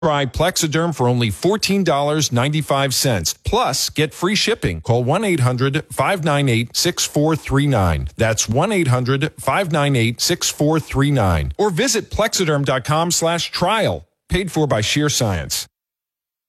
Try Plexiderm for only $14.95. Plus, get free shipping. Call 1-800-598-6439. That's 1-800-598-6439. Or visit Plexiderm.com/trial. Paid for by Sheer Science.